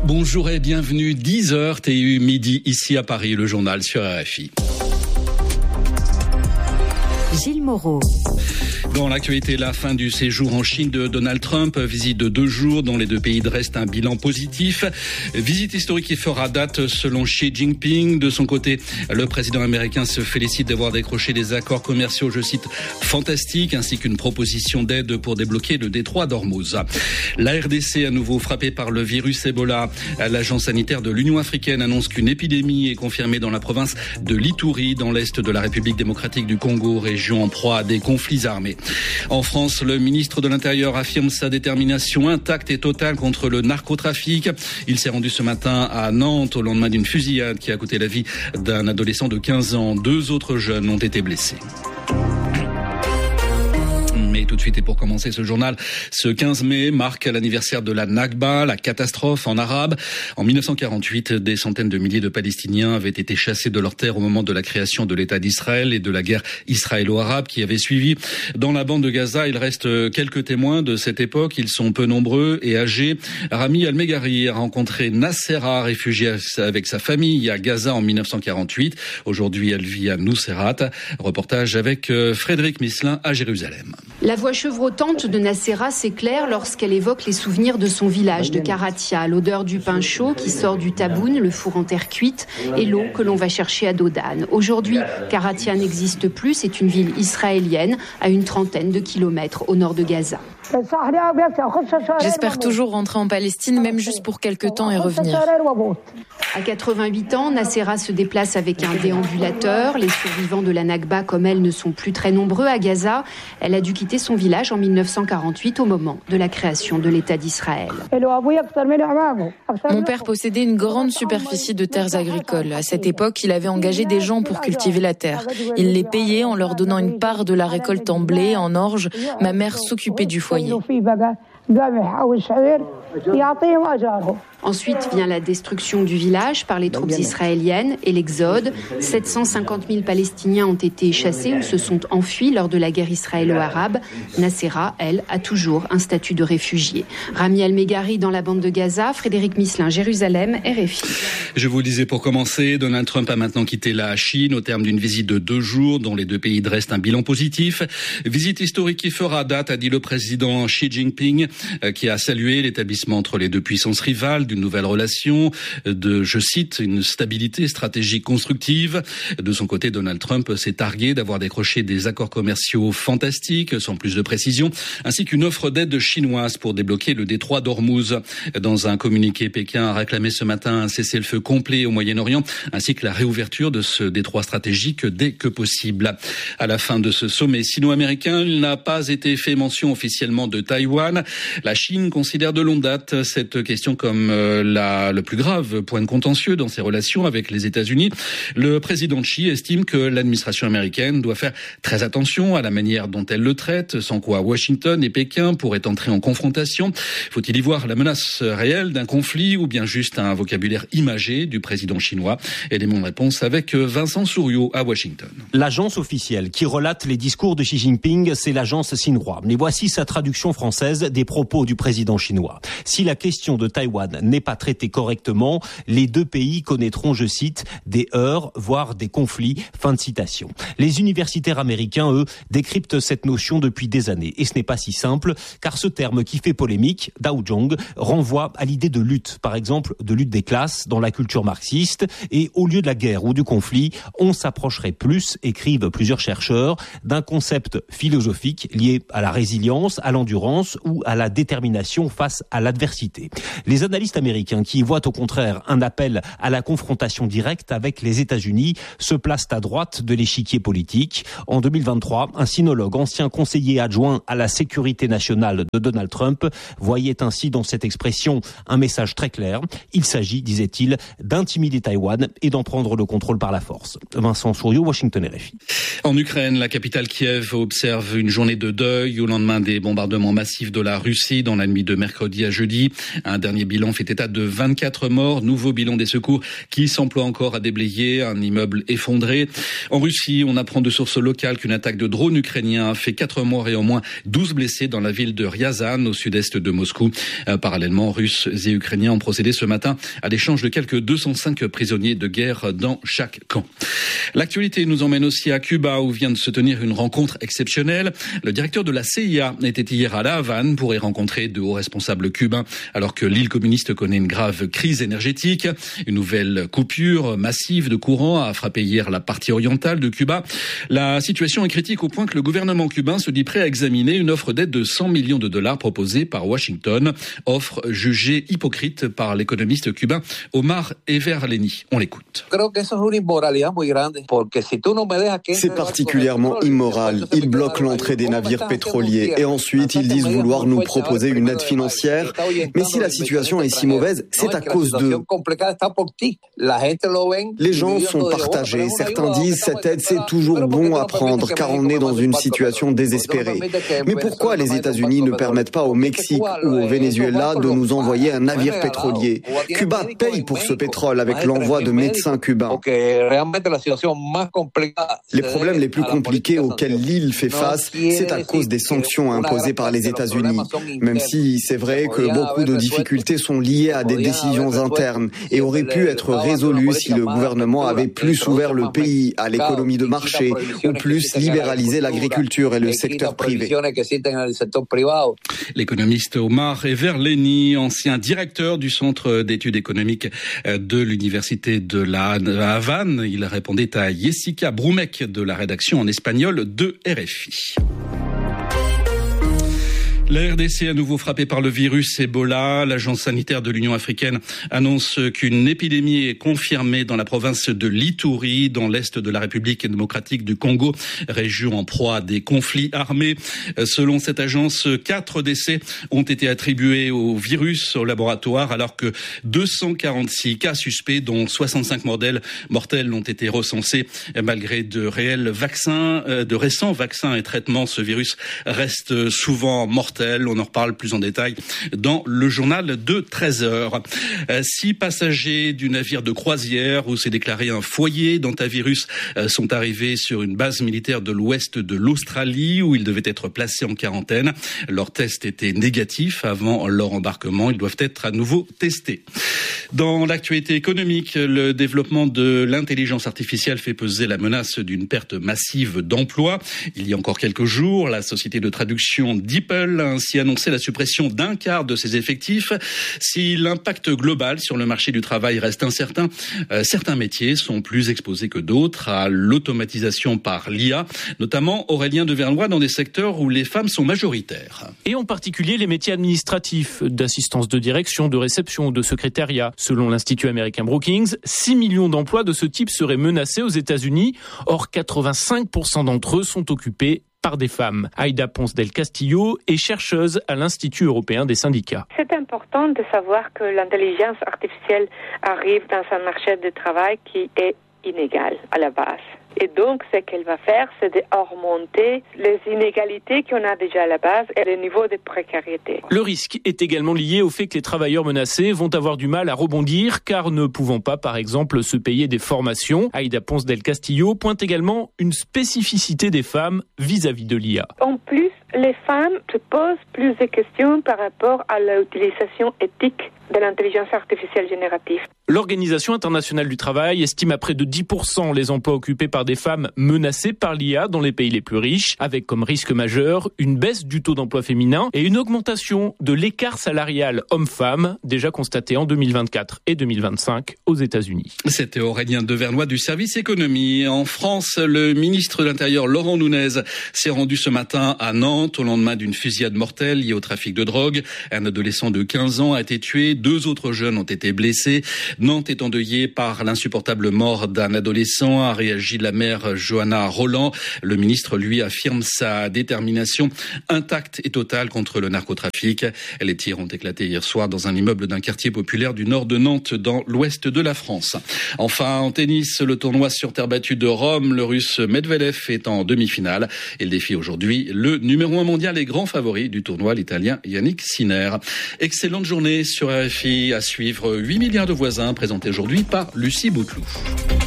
Bonjour et bienvenue, 10h TU midi ici à Paris, le journal sur RFI. Gilles Moreau. Dans l'actualité, la fin du séjour en Chine de Donald Trump, visite de 2 jours dont les deux pays dressent un bilan positif. Visite historique qui fera date selon Xi Jinping. De son côté, le président américain se félicite d'avoir décroché des accords commerciaux, je cite, fantastiques, ainsi qu'une proposition d'aide pour débloquer le détroit d'Ormuz. La RDC à nouveau frappée par le virus Ebola. L'agence sanitaire de l'Union africaine annonce qu'une épidémie est confirmée dans la province de l'Ituri, dans l'est de la République démocratique du Congo, région en proie à des conflits armés. En France, le ministre de l'Intérieur affirme sa détermination intacte et totale contre le narcotrafic. Il s'est rendu ce matin à Nantes au lendemain d'une fusillade qui a coûté la vie d'un adolescent de 15 ans. 2 autres jeunes ont été blessés. Mais tout de suite, et pour commencer ce journal, ce 15 mai marque l'anniversaire de la Nakba, la catastrophe en arabe. En 1948, des centaines de milliers de Palestiniens avaient été chassés de leurs terres au moment de la création de l'État d'Israël et de la guerre israélo-arabe qui avait suivi. Dans la bande de Gaza, il reste quelques témoins de cette époque. Ils sont peu nombreux et âgés. Rami Al-Meghari a rencontré Nassera, réfugiée avec sa famille à Gaza en 1948. Aujourd'hui, elle vit à Nuseirat. Reportage avec Frédéric Misselin à Jérusalem. La voix chevrotante de Nassera s'éclaire lorsqu'elle évoque les souvenirs de son village de Karatia, l'odeur du pain chaud qui sort du taboun, le four en terre cuite, et l'eau que l'on va chercher à Dodan. Aujourd'hui, Karatia n'existe plus, c'est une ville israélienne à une trentaine de kilomètres au nord de Gaza. J'espère toujours rentrer en Palestine, même juste pour quelques temps et revenir. À 88 ans, Nassera se déplace avec un déambulateur. Les survivants de la Nakba, comme elle, ne sont plus très nombreux à Gaza. Elle a dû quitter son village en 1948 au moment de la création de l'État d'Israël. Mon père possédait une grande superficie de terres agricoles. À cette époque, il avait engagé des gens pour cultiver la terre. Il les payait en leur donnant une part de la récolte en blé, en orge. Ma mère s'occupait du foyer. Ensuite vient la destruction du village par les troupes israéliennes et l'exode. 750 000 Palestiniens ont été chassés ou se sont enfuis lors de la guerre israélo-arabe. Nassera, elle, a toujours un statut de réfugié. Rami Al-Meghari dans la bande de Gaza, Frédéric Misselin, Jérusalem, RFI. Je vous le disais pour commencer, Donald Trump a maintenant quitté la Chine au terme d'une visite de 2 jours dont les deux pays dressent un bilan positif. Visite historique qui fera date, a dit le président Xi Jinping, qui a salué l'établissement entre les deux puissances rivales d'une nouvelle relation, de, je cite, une stabilité stratégique constructive. De son côté, Donald Trump s'est targué d'avoir décroché des accords commerciaux fantastiques, sans plus de précision, ainsi qu'une offre d'aide chinoise pour débloquer le détroit d'Ormuz. Dans un communiqué, Pékin a réclamé ce matin un cessez-le-feu complet au Moyen-Orient, ainsi que la réouverture de ce détroit stratégique dès que possible. À la fin de ce sommet sino-américain, il n'a pas été fait mention officiellement de Taïwan. La Chine considère de longue date cette question comme le plus grave point de contentieux dans ses relations avec les États-Unis. Le président Xi estime que l'administration américaine doit faire très attention à la manière dont elle le traite, sans quoi Washington et Pékin pourraient entrer en confrontation. Faut-il y voir la menace réelle d'un conflit ou bien juste un vocabulaire imagé du président chinois? Élément de réponse avec Vincent Souriau à Washington. L'agence officielle qui relate les discours de Xi Jinping, c'est l'agence Xinhua. Mais voici sa traduction française des propos du président chinois. Si la question de Taïwan n'est pas traitée correctement, les deux pays connaîtront, je cite, des heurts, voire des conflits. Fin de citation. Les universitaires américains, eux, décryptent cette notion depuis des années. Et ce n'est pas si simple, car ce terme qui fait polémique, Daojong, renvoie à l'idée de lutte, par exemple de lutte des classes dans la culture marxiste. Et au lieu de la guerre ou du conflit, on s'approcherait plus, écrivent plusieurs chercheurs, d'un concept philosophique lié à la résilience, à l'endurance ou à la détermination face à l'adversité. Les analystes américains qui voient au contraire un appel à la confrontation directe avec les États-Unis se placent à droite de l'échiquier politique. En 2023, un sinologue, ancien conseiller adjoint à la sécurité nationale de Donald Trump, voyait ainsi dans cette expression un message très clair. Il s'agit, disait-il, d'intimider Taïwan et d'en prendre le contrôle par la force. Vincent Souriau, Washington, RFI. En Ukraine, la capitale Kiev observe une journée de deuil au lendemain des bombardements massifs de la Russie dans la nuit de mercredi à jeudi. Un dernier bilan fait fait état de 24 morts. Nouveau bilan des secours qui s'emploie encore à déblayer un immeuble effondré. En Russie, on apprend de sources locales qu'une attaque de drone ukrainien a fait 4 morts et au moins 12 blessés dans la ville de Ryazan, au sud-est de Moscou. Parallèlement, Russes et Ukrainiens ont procédé ce matin à l'échange de quelques 205 prisonniers de guerre dans chaque camp. L'actualité nous emmène aussi à Cuba, où vient de se tenir une rencontre exceptionnelle. Le directeur de la CIA était hier à La Havane pour y rencontrer de hauts responsables cubains, alors que l'île communiste connaît une grave crise énergétique. Une nouvelle coupure massive de courant a frappé hier la partie orientale de Cuba. La situation est critique au point que le gouvernement cubain se dit prêt à examiner une offre d'aide de 100 millions de dollars proposée par Washington. Offre jugée hypocrite par l'économiste cubain Omar Everleni. On l'écoute. C'est particulièrement immoral. Ils bloquent l'entrée des navires pétroliers et ensuite ils disent vouloir nous proposer une aide financière. Mais si la situation est si mauvaise, c'est à cause d'eux. Les gens sont partagés. Certains disent cette aide c'est toujours bon à prendre car on est dans une situation désespérée. Mais pourquoi les États-Unis ne permettent pas au Mexique ou au Venezuela de nous envoyer un navire pétrolier? Cuba paye pour ce pétrole avec l'envoi de médecins cubains. Les problèmes les plus compliqués auxquels l'île fait face, c'est à cause des sanctions imposées par les États-Unis. Même si c'est vrai que beaucoup de difficultés sont liées à des décisions internes et auraient pu être résolues si le gouvernement avait plus ouvert le pays à l'économie de marché ou plus libéralisé l'agriculture et le secteur privé. L'économiste Omar Everleni, ancien directeur du Centre d'études économiques de l'Université de La Havane, il répondait à Jessica Broumek de la rédaction en espagnol de RFI. La RDC à nouveau frappée par le virus Ebola. L'agence sanitaire de l'Union africaine annonce qu'une épidémie est confirmée dans la province de l'Ituri, dans l'est de la République démocratique du Congo, région en proie à des conflits armés. Selon cette agence, 4 décès ont été attribués au virus au laboratoire, alors que 246 cas suspects, dont 65 mortels ont été recensés. Malgré de récents vaccins et traitements, ce virus reste souvent mortel. On en reparle plus en détail dans le journal de 13h. 6 passagers du navire de croisière où s'est déclaré un foyer d'hantavirus sont arrivés sur une base militaire de l'ouest de l'Australie où ils devaient être placés en quarantaine. Leur test était négatif avant leur embarquement. Ils doivent être à nouveau testés. Dans l'actualité économique, le développement de l'intelligence artificielle fait peser la menace d'une perte massive d'emplois. Il y a encore quelques jours, la société de traduction DeepL a ainsi annoncé la suppression d'un quart de ses effectifs. Si l'impact global sur le marché du travail reste incertain, certains métiers sont plus exposés que d'autres à l'automatisation par l'IA, notamment Aurélien Devernois dans des secteurs où les femmes sont majoritaires. Et en particulier les métiers administratifs, d'assistance de direction, de réception ou de secrétariat. Selon l'Institut américain Brookings, 6 millions d'emplois de ce type seraient menacés aux États-Unis. Or, 85% d'entre eux sont occupés par des femmes. Aïda Ponce del Castillo est chercheuse à l'Institut européen des syndicats. C'est important de savoir que l'intelligence artificielle arrive dans un marché du travail qui est inégal à la base. Et donc, ce qu'elle va faire, c'est de remonter les inégalités qu'on a déjà à la base et le niveau de précarité. Le risque est également lié au fait que les travailleurs menacés vont avoir du mal à rebondir, car ne pouvant pas, par exemple, se payer des formations. Aïda Ponce del Castillo pointe également une spécificité des femmes vis-à-vis de l'IA. En plus, les femmes se posent plus de questions par rapport à l'utilisation éthique de l'intelligence artificielle générative. L'Organisation internationale du travail estime à près de 10% les emplois occupés par des femmes menacées par l'IA dans les pays les plus riches, avec comme risque majeur une baisse du taux d'emploi féminin et une augmentation de l'écart salarial homme-femme, déjà constaté en 2024 et 2025 aux États-Unis. C'était Aurélien Devernois du service économie. En France, le ministre de l'Intérieur Laurent Nunez s'est rendu ce matin à Nantes au lendemain d'une fusillade mortelle liée au trafic de drogue. Un adolescent de 15 ans a été tué, 2 autres jeunes ont été blessés. Nantes est endeuillée par l'insupportable mort d'un adolescent, a réagi la maire Johanna Roland. Le ministre, lui, affirme sa détermination intacte et totale contre le narcotrafic. Les tirs ont éclaté hier soir dans un immeuble d'un quartier populaire du nord de Nantes, dans l'ouest de la France. Enfin, en tennis, le tournoi sur terre battue de Rome, le Russe Medvedev est en demi-finale. Il défie aujourd'hui le numéro numéro 1 mondial et grand favori du tournoi, l'Italien Yannick Sinner. Excellente journée sur RFI, à suivre 8 milliards de voisins, présenté aujourd'hui par Lucie Bouteloup.